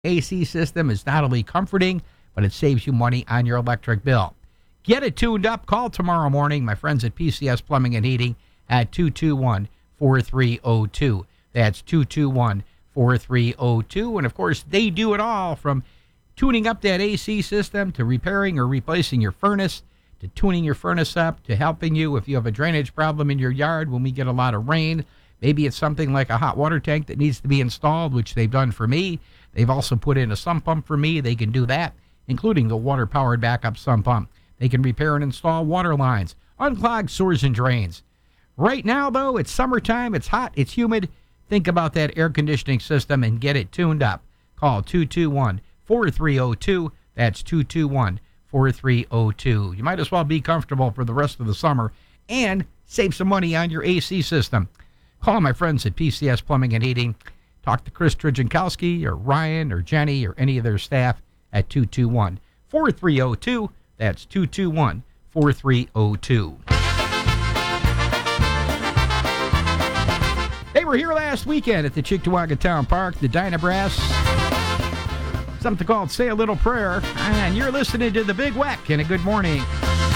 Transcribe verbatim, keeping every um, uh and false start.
A C system is not only comforting, but it saves you money on your electric bill. Get it tuned up. Call tomorrow morning, my friends at P C S Plumbing and Heating at two two one, four three zero two. That's two two one, four three zero two. And, of course, they do it all from tuning up that A C system to repairing or replacing your furnace to tuning your furnace up to helping you if you have a drainage problem in your yard when we get a lot of rain. Maybe it's something like a hot water tank that needs to be installed, which they've done for me. They've also put in a sump pump for me. They can do that, including the water-powered backup sump pump. They can repair and install water lines, unclog sewers and drains. Right now, though, it's summertime. It's hot. It's humid. Think about that air conditioning system and get it tuned up. Call two two one, four three zero two. That's two two one, four three zero two. You might as well be comfortable for the rest of the summer and save some money on your A C system. Call my friends at P C S Plumbing and Heating. Talk to Chris Trijankowski or Ryan or Jenny or any of their staff at two two one, four three zero two. That's two two one, four three zero two. They were here last weekend at the Cheektowaga Town Park, the Dynabrass. Something called Say a Little Prayer. And you're listening to The Big Weck, and a good morning.